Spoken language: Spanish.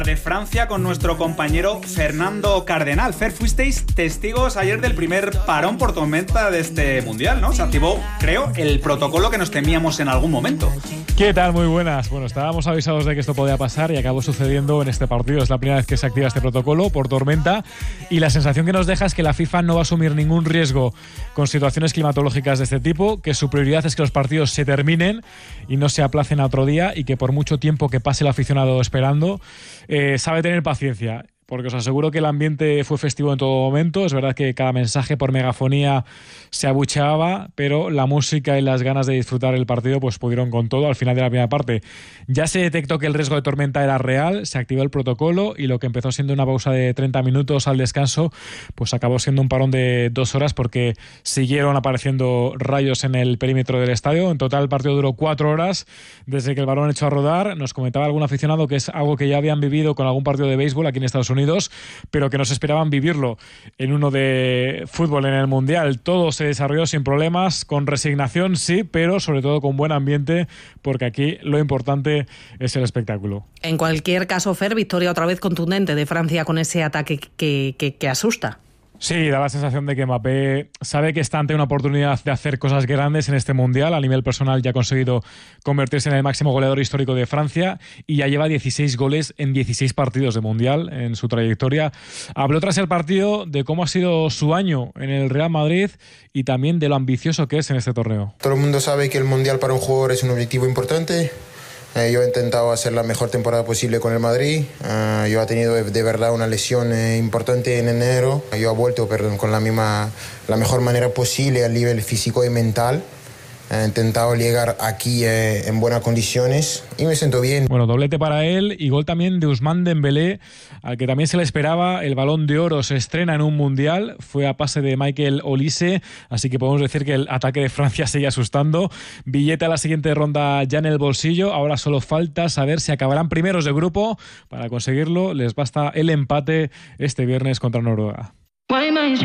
De Francia con nuestro compañero Fernando Cardenal. Fer, fuisteis testigos ayer del primer parón por tormenta de este Mundial, ¿no? Se activó, creo, el protocolo que nos temíamos en algún momento. ¿Qué tal? Muy buenas. Bueno, estábamos avisados de que esto podía pasar y acabó sucediendo en este partido. Es la primera vez que se activa este protocolo por tormenta y la sensación que nos deja es que la FIFA no va a asumir ningún riesgo con situaciones climatológicas de este tipo, que su prioridad es que los partidos se terminen y no se aplacen a otro día y que por mucho tiempo que pase el aficionado esperando, sabe tener paciencia. Porque os aseguro que el ambiente fue festivo en todo momento. Es verdad que cada mensaje por megafonía se abucheaba, pero la música y las ganas de disfrutar el partido pues pudieron con todo al final de la primera parte. Ya se detectó que el riesgo de tormenta era real, se activó el protocolo y lo que empezó siendo una pausa de 30 minutos al descanso, pues acabó siendo un parón de 2 horas porque siguieron apareciendo rayos en el perímetro del estadio. En total el partido duró 4 horas desde que el balón echó a rodar. Nos comentaba algún aficionado que es algo que ya habían vivido con algún partido de béisbol aquí en Estados Unidos, pero que no se esperaban vivirlo en uno de fútbol en el Mundial. Todo se desarrolló sin problemas, con resignación sí, pero sobre todo con buen ambiente, porque aquí lo importante es el espectáculo. En cualquier caso, Fer, victoria otra vez contundente de Francia con ese ataque que asusta. Sí, da la sensación de que Mbappé sabe que está ante una oportunidad de hacer cosas grandes en este Mundial. A nivel personal ya ha conseguido convertirse en el máximo goleador histórico de Francia y ya lleva 16 goles en 16 partidos de Mundial en su trayectoria. Habló tras el partido de cómo ha sido su año en el Real Madrid y también de lo ambicioso que es en este torneo. Todo el mundo sabe que el Mundial para un jugador es un objetivo importante. Yo he intentado hacer la mejor temporada posible con el Madrid. Yo he tenido de verdad una lesión importante en enero. Yo he vuelto con la mejor manera posible a nivel físico y mental. He intentado llegar aquí en buenas condiciones y me siento bien. Bueno, doblete para él y gol también de Ousmane Dembélé, al que también se le esperaba. El Balón de Oro se estrena en un Mundial, fue a pase de Michael Olise, así que podemos decir que el ataque de Francia sigue asustando. Billete a la siguiente ronda ya en el bolsillo, ahora solo falta saber si acabarán primeros de grupo. Para conseguirlo les basta el empate este viernes contra Noruega.